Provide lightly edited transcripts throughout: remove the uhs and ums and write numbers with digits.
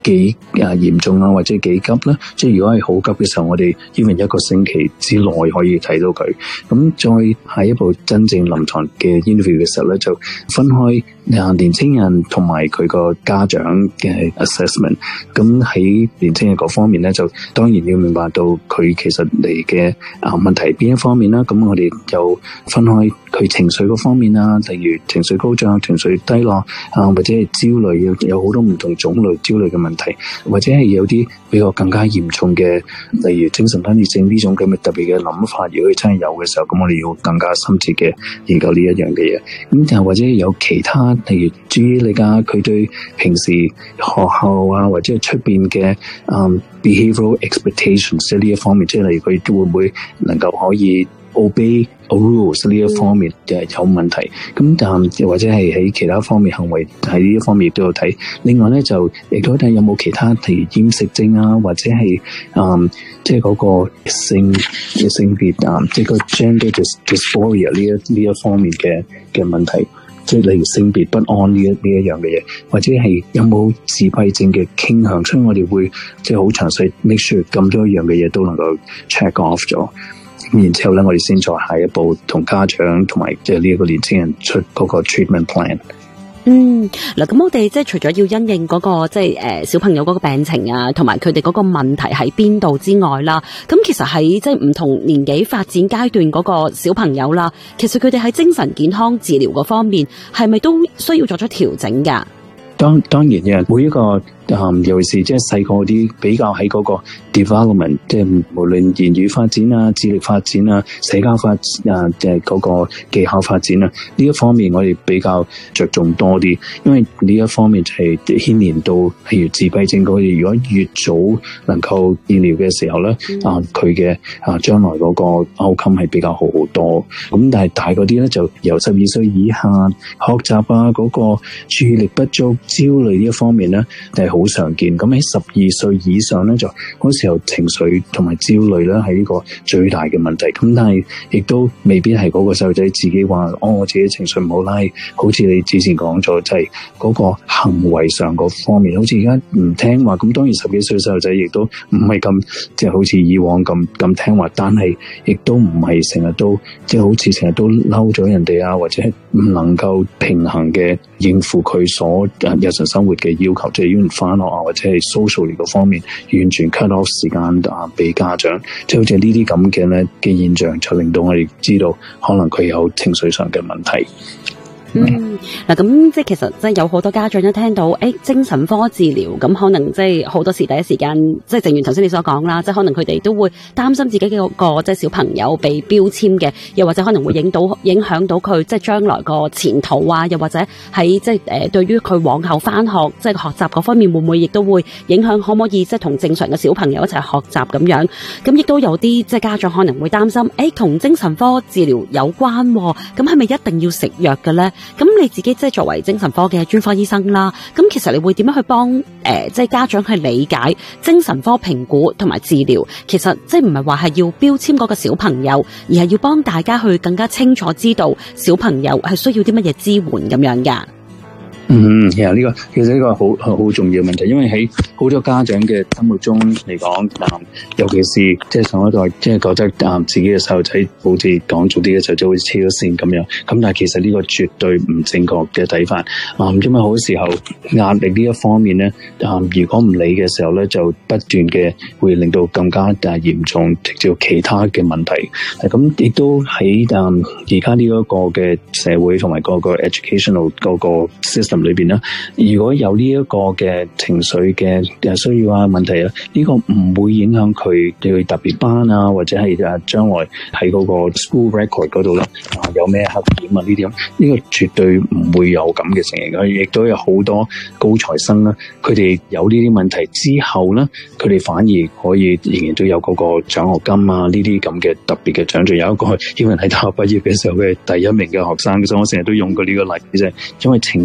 幾嚴重啊，或者幾急啦。即係如果係好急嘅時候，我哋even一個星期之內可以睇到佢。咁再下一步真正臨床嘅 interview 嘅時候咧，就分開年青人同埋佢個家長嘅 assessment。咁喺年青人嗰方面咧，就當然要明白到佢其實嚟嘅問題邊一方面啦。咁我哋就分開佢情緒嗰方面啊，例如情緒高漲、情緒低落或者係焦慮，有好多唔同種類焦慮嘅問題，或者係有啲比較更加嚴重嘅，例如精神分裂症呢種咁嘅特別嘅諗法，如果佢真係有嘅時候，咁我哋要更加深切嘅研究呢一樣嘅嘢。咁又或者有其他，例如注意力啊，佢對平時學校啊或者係出邊嘅behavioral expectations 即係呢一方面，即係例如佢會唔會能夠可以 obey rules 呢一方面就係有問題。咁又或者係喺其他方面行為喺呢一方面亦都有睇。另外咧就亦都睇有冇其他譬如厭食症啊，或者係即係嗰個性別即係個 gender dysphoria 呢一方面嘅問題。即係例如性別不安呢一樣嘅嘢，或者係有冇自閉症嘅傾向，所以我哋會即係好詳細 make sure 咁多樣嘅嘢都能夠 check off 咗。咁然之後咧，我哋先再下一步同家長同埋即係呢一個年輕人出嗰個 treatment plan。 嗱，咁我哋即係除咗要因應嗰個即係小朋友嗰個病情啊，同埋佢哋嗰個問題喺邊度之外啦，咁其實喺即係唔同年紀發展階段嗰個小朋友啦，其實佢哋喺精神健康治療嗰方面係咪都需要作出調整㗎？ 當然嘅，每一個尤其是即係細個啲比較喺嗰個 development， 即係無論言語發展啊、智力發展啊、社交發展即係嗰個技巧發展啊，呢一方面我哋比較着重多啲，因為呢一方面就係牽連到譬如自閉症嗰啲，如果越早能夠治療嘅時候咧，佢嘅將來嗰個 outcome 係比較好好多。咁但係大嗰啲咧就由12歲以下學習啊嗰個注意力不足、焦慮呢一方面咧係好常見。咁喺12歲以上咧，就嗰時候情緒同埋焦慮咧係呢個最大嘅問題。咁但係亦都未必係嗰個細路仔自己話我自己情緒唔好啦，好似你之前講咗，就係嗰個行為上嗰方面，好似而家唔聽話。咁當然10幾歲細路仔亦都唔係咁即係好似以往咁聽話，但係亦都唔係成日都即係好似成日都嬲咗人哋啊，或者係唔能夠平衡嘅應付佢所日常生活嘅要求，即係要返學啊，或者係 social 呢個方面完全 cut off 時間俾家長，即係好似呢啲咁嘅咧嘅現象，就令到我哋知道可能佢有情緒上嘅問題。 嗱，咁即係其實即係有好多家長一聽到精神科治療，咁可能即係好多時第一時間即係正如頭先你所講啦，即係可能佢哋都會擔心自己嘅個即係小朋友被標籤嘅，又或者可能會影響到佢即係將來個前途啊，又或者喺即係對於佢往後返學即係學習嗰方面會唔會亦都會影響，可唔可以即係同正常嘅小朋友一齊學習咁樣？咁亦都有啲即係家長可能會擔心，同精神科治療有關，咁係咪一定要食藥嘅咧？咁你自己即係作為精神科嘅專科醫生啦，咁其實你會點樣去幫即係家長去理解精神科評估同埋治療？其實即係唔係話係要標籤嗰個小朋友，而係要幫大家去更加清楚知道小朋友係需要啲乜嘢支援咁樣噶。 其實呢個好重要嘅問題，因為喺好多家長嘅心目中嚟講，尤其是即係上一代，即係覺得自己嘅細路仔好似講早啲嘅時候就好似黐咗線咁樣。咁但係其實呢個絕對唔正確嘅睇法。因為好多時候壓力呢一方面咧，如果唔理嘅時候咧，就不斷嘅會令到更加嚴重，直接其他嘅問題。咁亦都喺而家呢一個嘅社會同埋嗰個 educational 嗰個 system 裏邊啦，如果有呢一個嘅情緒嘅需要啊問題啊，呢個唔會影響佢去特別班啊，或者係將來喺嗰個 school record 嗰度咧有咩黑點啊呢啲咁，呢個絕對唔會有咁嘅情形。亦都有好多高材生啦，佢哋有呢啲問題之後咧，佢哋反而可以仍然都有嗰個獎學金啊呢啲咁嘅特別嘅獎勵。有一個因為喺大學畢業嘅時候嘅第1名嘅學生，所以我成日都用過呢個例子啫，因為情緒嘅問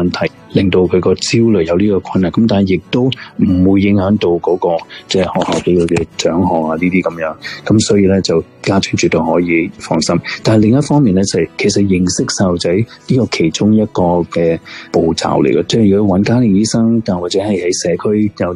問題，令到佢個焦慮有呢個困難。咁但係亦都唔會影響到嗰個即係學校俾佢嘅獎項啊呢啲咁樣。咁所以咧就家長絕對可以放心。但係另一方面咧就係其實認識細路仔呢個其中一個嘅步驟嚟嘅，即係如果揾家庭醫生，但或者係喺社區有